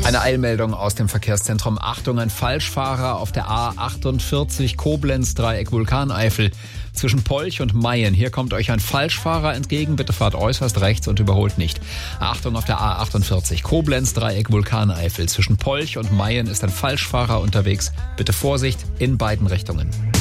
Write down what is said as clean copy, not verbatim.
Eine Eilmeldung aus dem Verkehrszentrum. Achtung, ein Falschfahrer auf der A48 Koblenz-Dreieck Vulkaneifel zwischen Polch und Mayen. Hier kommt euch ein Falschfahrer entgegen. Bitte fahrt äußerst rechts und überholt nicht. Achtung, auf der A48 Koblenz-Dreieck Vulkaneifel zwischen Polch und Mayen ist ein Falschfahrer unterwegs. Bitte Vorsicht in beiden Richtungen.